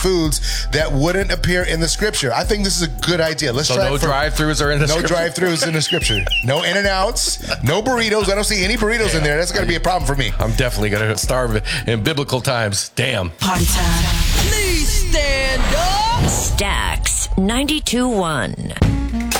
foods that wouldn't appear in the scripture. I think this is a good idea. Let's try no drive-thrus are in the scripture? No drive-thrus in the scripture. No In-N-Outs. No burritos. I don't see any burritos in there. That's going to be a problem for me. I'm definitely going to starve in biblical times. Damn. Party time. Please stand up. Stax 92.1.